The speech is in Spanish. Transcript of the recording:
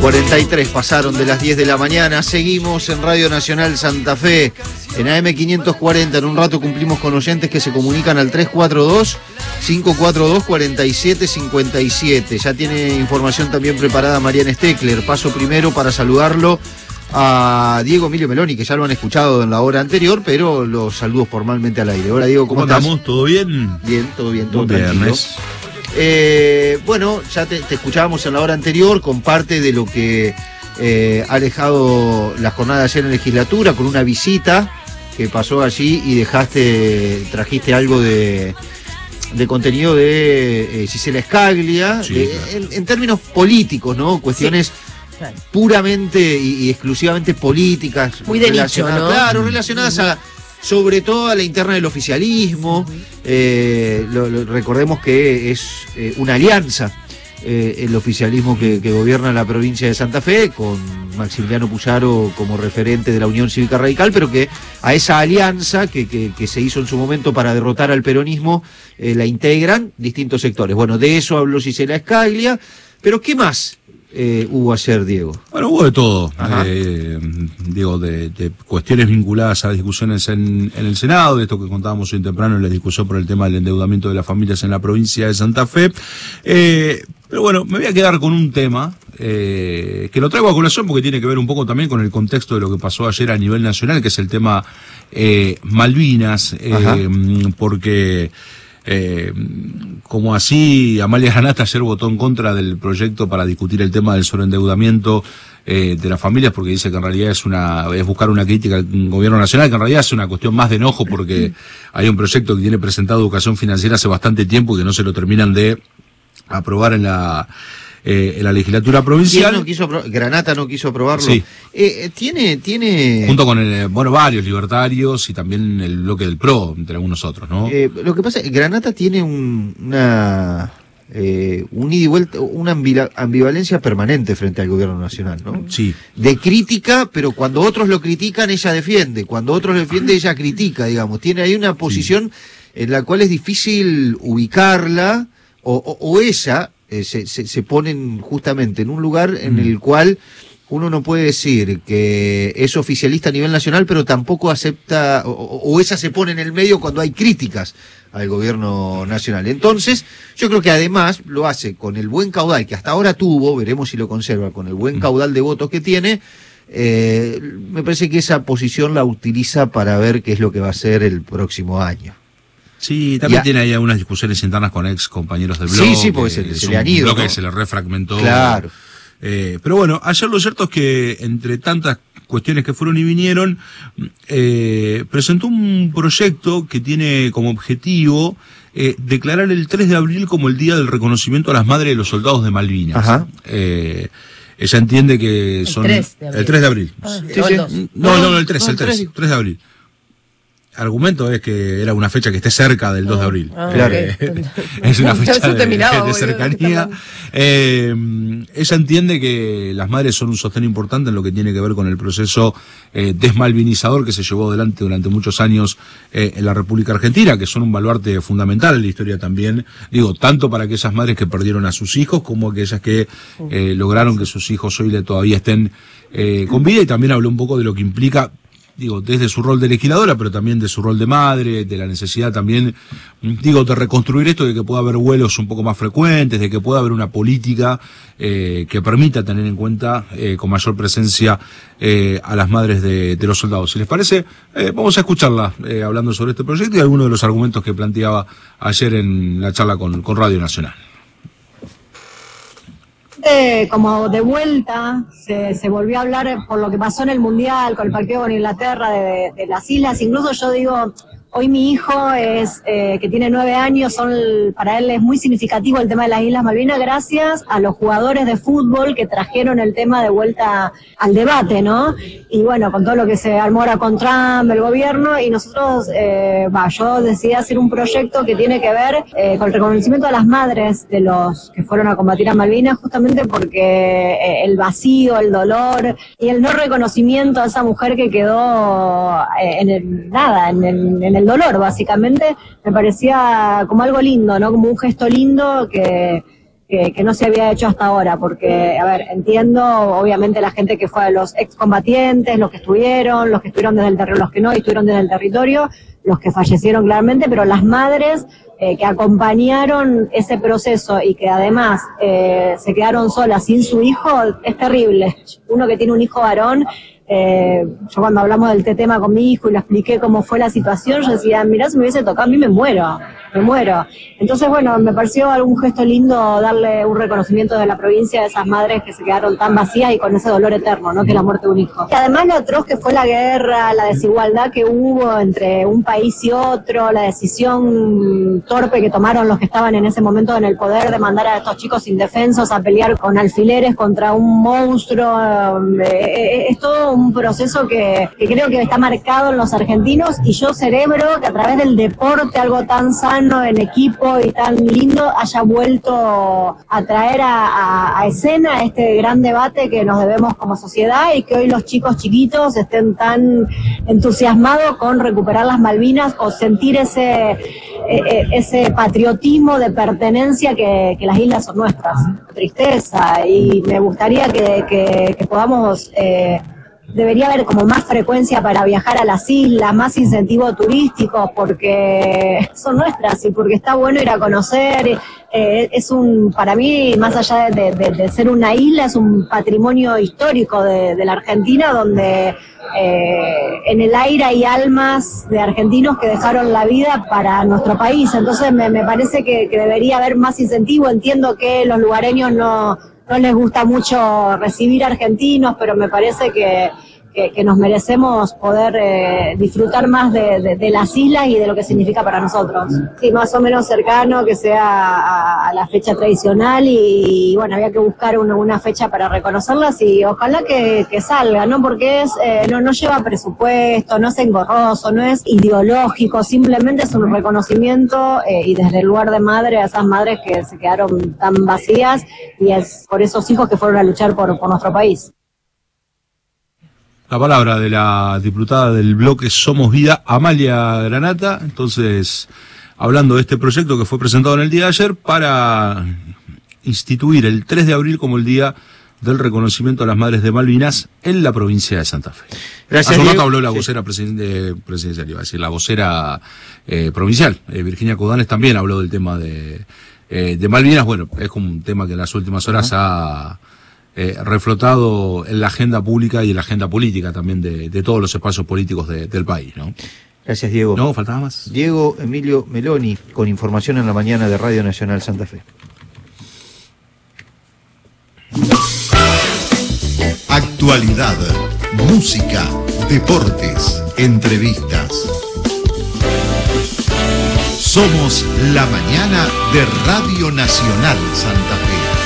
43 pasaron de las 10 de la mañana. Seguimos en Radio Nacional Santa Fe, en AM 540. En un rato cumplimos con oyentes que se comunican al 342-542-4757. Ya tiene información también preparada Mariana Steckler. Paso primero para saludarlo a Diego Emilio Meloni, que ya lo han escuchado en la hora anterior, pero lo saludo formalmente al aire. Hola Diego, ¿cómo estás? ¿Todo bien? Bien, todo bien, todo tranquilo. Viernes. Bueno, ya te escuchábamos en la hora anterior con parte de lo que ha dejado la jornada de ayer en legislatura, con una visita que pasó allí y trajiste algo de contenido de Gisela Scaglia, sí, en términos políticos, ¿no? Cuestiones puramente y exclusivamente políticas. Muy de nicho, ¿no? Claro, relacionadas sobre todo a la interna del oficialismo. Recordemos que es una alianza el oficialismo que gobierna la provincia de Santa Fe, con Maximiliano Puyaro como referente de la Unión Cívica Radical, pero que a esa alianza que se hizo en su momento para derrotar al peronismo la integran distintos sectores. Bueno, de eso habló Gisela Scaglia, pero ¿qué más hubo ayer, Diego? Bueno, hubo de todo. Digo, de cuestiones vinculadas a las discusiones en el Senado, de esto que contábamos hoy temprano en la discusión por el tema del endeudamiento de las familias en la provincia de Santa Fe. Pero bueno, me voy a quedar con un tema que lo traigo a colación porque tiene que ver un poco también con el contexto de lo que pasó ayer a nivel nacional, que es el tema Malvinas, porque como así Amalia Granata ayer votó en contra del proyecto para discutir el tema del sobreendeudamiento de las familias, porque dice que en realidad es buscar una crítica al gobierno nacional, que en realidad es una cuestión más de enojo porque hay un proyecto que tiene presentado educación financiera hace bastante tiempo y que no se lo terminan de aprobar en la legislatura provincial. Granata no quiso aprobarlo. Sí. Tiene junto con varios libertarios y también el bloque del PRO, entre algunos otros, ¿no? Lo que pasa es que Granata tiene un ida y vuelta, una ambivalencia permanente frente al gobierno nacional, ¿no? Sí. De crítica, pero cuando otros lo critican, ella defiende. Cuando otros lo defienden, ella critica, digamos. Tiene ahí una posición en la cual es difícil ubicarla, o ella se ponen justamente en un lugar en el cual uno no puede decir que es oficialista a nivel nacional, pero tampoco acepta, o ella se pone en el medio cuando hay críticas al gobierno nacional. Entonces, yo creo que además lo hace con el buen caudal que hasta ahora tuvo, veremos si lo conserva, con el buen caudal de votos que tiene. Me parece que esa posición la utiliza para ver qué es lo que va a hacer el próximo año. Sí, también tiene ahí algunas discusiones internas con ex compañeros del bloque. Sí, porque se le han ido, bloque, ¿no? Que se le refragmentó. Claro. Pero bueno, ayer lo cierto es que entre tantas cuestiones que fueron y vinieron, presentó un proyecto que tiene como objetivo declarar el 3 de abril como el Día del Reconocimiento a las Madres de los Soldados de Malvinas. Ajá. Ella entiende que son... El 3 de abril. El 3 de abril. No, el 3 de abril. Argumento es que era una fecha que esté cerca del 2 de abril. Claro. Es una fecha de cercanía. Ella entiende que las madres son un sostén importante en lo que tiene que ver con el proceso desmalvinizador que se llevó adelante durante muchos años en la República Argentina, que son un baluarte fundamental en la historia también, digo, tanto para aquellas madres que perdieron a sus hijos como aquellas que lograron que sus hijos hoy todavía estén con vida, y también habló un poco de lo que implica, digo, desde su rol de legisladora, pero también de su rol de madre, de la necesidad también, digo, de reconstruir esto, de que pueda haber vuelos un poco más frecuentes, de que pueda haber una política que permita tener en cuenta con mayor presencia a las madres de los soldados. Si les parece, vamos a escucharla hablando sobre este proyecto y algunos de los argumentos que planteaba ayer en la charla con Radio Nacional. Como de vuelta se volvió a hablar por lo que pasó en el Mundial con el partido con Inglaterra de las islas. Incluso yo digo, hoy mi hijo que tiene 9 años, para él es muy significativo el tema de las Islas Malvinas gracias a los jugadores de fútbol que trajeron el tema de vuelta al debate, ¿no? Y bueno, con todo lo que se armó ahora con Trump, el gobierno, y nosotros, yo decidí hacer un proyecto que tiene que ver con el reconocimiento a las madres de los que fueron a combatir a Malvinas, justamente porque el vacío, el dolor y el no reconocimiento a esa mujer que quedó en el dolor, básicamente, me parecía como algo lindo, ¿no? Como un gesto lindo que que no se había hecho hasta ahora, porque, a ver, entiendo, obviamente, la gente que fue a los excombatientes, los que estuvieron desde el territorio, los que no estuvieron desde el territorio, los que fallecieron claramente, pero las madres que acompañaron ese proceso y que además se quedaron solas sin su hijo, es terrible. Uno que tiene un hijo varón, yo cuando hablamos del tema con mi hijo y le expliqué cómo fue la situación, yo decía, mirá, si me hubiese tocado a mí me muero. Entonces, bueno, me pareció algún gesto lindo darle un reconocimiento de la provincia a esas madres que se quedaron tan vacías y con ese dolor eterno, ¿no? Que es la muerte de un hijo. Y además lo atroz que fue la guerra, la desigualdad que hubo entre un país y otro, la decisión torpe que tomaron los que estaban en ese momento en el poder de mandar a estos chicos indefensos a pelear con alfileres contra un monstruo. Es todo un proceso que creo que está marcado en los argentinos, y yo celebro que a través del deporte, algo tan sano en equipo y tan lindo, haya vuelto a traer a escena este gran debate que nos debemos como sociedad, y que hoy los chicos chiquitos estén tan entusiasmados con recuperar las Malvinas o sentir ese patriotismo de pertenencia que las islas son nuestras. Tristeza, y me gustaría que podamos... Debería haber como más frecuencia para viajar a las islas, más incentivos turísticos, porque son nuestras y porque está bueno ir a conocer. Para mí, más allá de ser una isla, es un patrimonio histórico de la Argentina, donde en el aire hay almas de argentinos que dejaron la vida para nuestro país. Entonces me parece que debería haber más incentivo. Entiendo que los lugareños no les gusta mucho recibir argentinos, pero me parece que nos merecemos poder disfrutar más de las islas y de lo que significa para nosotros. Sí, más o menos cercano, que sea a la fecha tradicional, y bueno, había que buscar una fecha para reconocerlas, y ojalá que salga, ¿no? Porque no lleva presupuesto, no es engorroso, no es ideológico, simplemente es un reconocimiento y desde el lugar de madre a esas madres que se quedaron tan vacías, y es por esos hijos que fueron a luchar por nuestro país. La palabra de la diputada del bloque Somos Vida, Amalia Granata, entonces hablando de este proyecto que fue presentado en el día de ayer para instituir el 3 de abril como el Día del Reconocimiento a las Madres de Malvinas en la provincia de Santa Fe. Gracias. Hace un rato habló la vocera presidencial, iba a decir, la vocera provincial, Virginia Coudanes, también habló del tema de Malvinas. Bueno, es como un tema que en las últimas horas ha reflotado en la agenda pública y en la agenda política también de todos los espacios políticos del país, ¿no? Gracias, Diego. No, faltaba más. Diego Emilio Meloni, con información en la mañana de Radio Nacional Santa Fe. Actualidad, música, deportes, entrevistas. Somos la mañana de Radio Nacional Santa Fe.